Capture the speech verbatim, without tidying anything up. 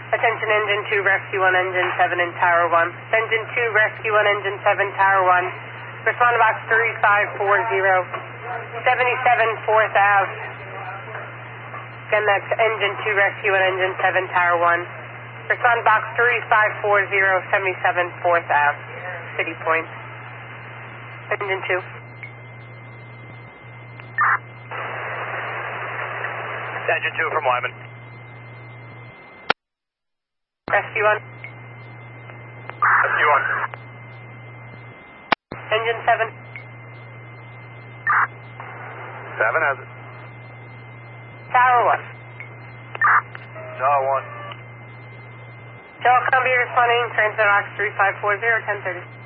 Attention Engine two, Rescue one, Engine seven in Tower one. Engine two, Rescue one, Engine seven, Tower one. Respond to box three five four zero, seventy-seven four thousand. Again, that's Engine two, Rescue one, Engine seven, Tower one. Respond box three five four zero, seventy-seven four thousand. City Point. Engine two. Engine two from Wyman. Rescue one. Rescue one. Engine seven. Seven has it. Tower one. Tower one. Telecom be responding, transmit box three five four zero, ten thirty.